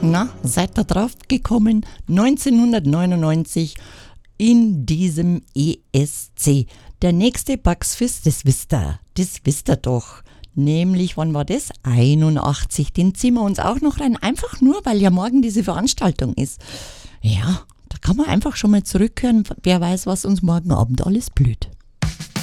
Na, seid ihr drauf gekommen? 1999 in diesem ESC. Der nächste Bugsfist, das wisst ihr doch. Nämlich, wann war das? 81. Den ziehen wir uns auch noch rein. Einfach nur, weil ja morgen diese Veranstaltung ist. Ja, da kann man einfach schon mal zurückhören. Wer weiß, was uns morgen Abend alles blüht.